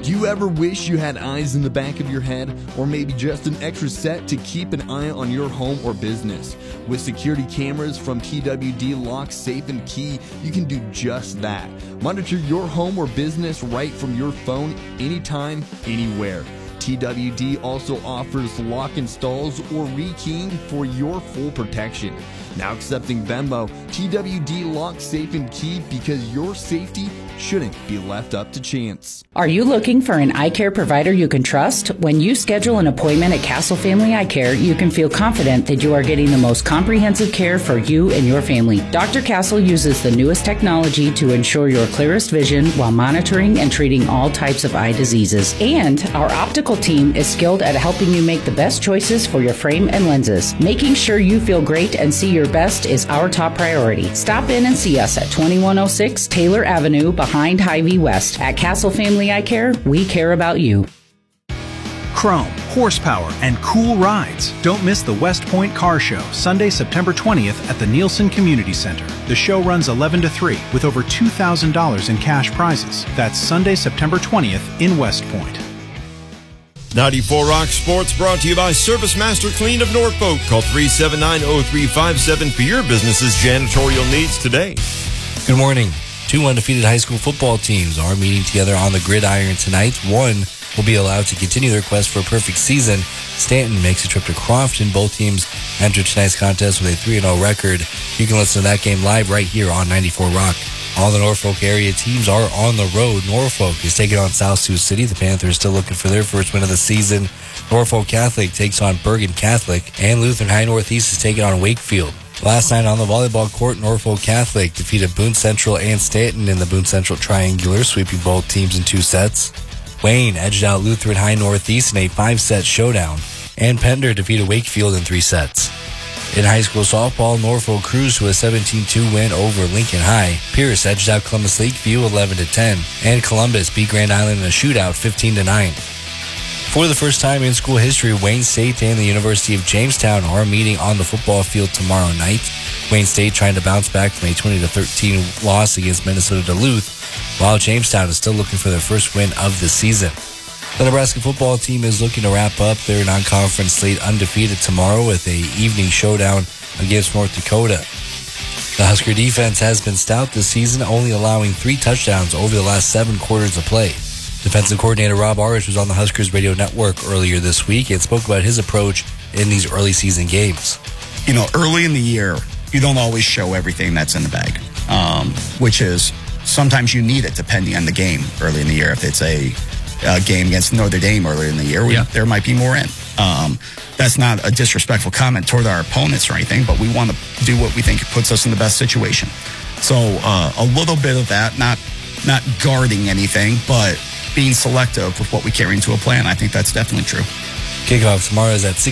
Do you ever wish you had eyes in the back of your head, or maybe just an extra set to keep an eye on your home or business? With security cameras from TWD Lock, Safe and Key, you can do just that. Monitor your home or business right from your phone, anytime, anywhere. TWD also offers lock installs or rekeying for your full protection. Now accepting Venmo, TWD Lock, Safe and Key, because your safety shouldn't be left up to chance. Are you looking for an eye care provider you can trust? When you schedule an appointment at Castle Family Eye Care, you can feel confident that you are getting the most comprehensive care for you and your family. Dr. Castle uses the newest technology to ensure your clearest vision while monitoring and treating all types of eye diseases. And our optical team is skilled at helping you make the best choices for your frame and lenses. Making sure you feel great and see your best is our top priority. Stop in and see us at 2106 Taylor Avenue behind Hy-Vee West. At Castle Family Eye Care, we care about you. Chrome, horsepower, and cool rides. Don't miss the West Point Car Show, Sunday, September 20th at the Nielsen Community Center. The show runs 11 to 3 with over $2,000 in cash prizes. That's Sunday, September 20th in West Point. 94 Rock Sports brought to you by Service Master Clean of Norfolk. Call 379-0357 for your business's janitorial needs today. Good morning. Two undefeated high school football teams are meeting together on the gridiron tonight. One will be allowed to continue their quest for a perfect season. Stanton makes a trip to Crofton. Both teams enter tonight's contest with a 3-0 record. You can listen to that game live right here on 94 Rock. All the Norfolk area teams are on the road. Norfolk is taking on South Sioux City. The Panthers still looking for their first win of the season. Norfolk Catholic takes on Bergen Catholic. And Lutheran High Northeast is taking on Wakefield. Last night on the volleyball court, Norfolk Catholic defeated Boone Central and Stanton in the Boone Central Triangular, sweeping both teams in 2 sets. Wayne edged out Lutheran High Northeast in a 5-set showdown. And Pender defeated Wakefield in 3 sets. In high school softball, Norfolk cruised to a 17-2 win over Lincoln High. Pierce edged out Columbus Lakeview 11-10, and Columbus beat Grand Island in a shootout 15-9. For the first time in school history, Wayne State and the University of Jamestown are meeting on the football field tomorrow night. Wayne State trying to bounce back from a 20-13 loss against Minnesota Duluth, while Jamestown is still looking for their first win of the season. The Nebraska football team is looking to wrap up their non-conference slate undefeated tomorrow with an evening showdown against North Dakota. The Husker defense has been stout this season, only allowing 3 touchdowns over the last 7 quarters of play. Defensive coordinator Rob Arish was on the Huskers radio network earlier this week and spoke about his approach in these early season games. You know, early in the year, you don't always show everything that's in the bag, which is sometimes you need it depending on the game early in the year. If it's a game against Notre Dame earlier in the year, there might be more in. That's not a disrespectful comment toward our opponents or anything, but we want to do what we think puts us in the best situation. So a little bit of that, not guarding anything, but being selective with what we carry into a plan. I think that's definitely true. Kickoff tomorrow is at 6.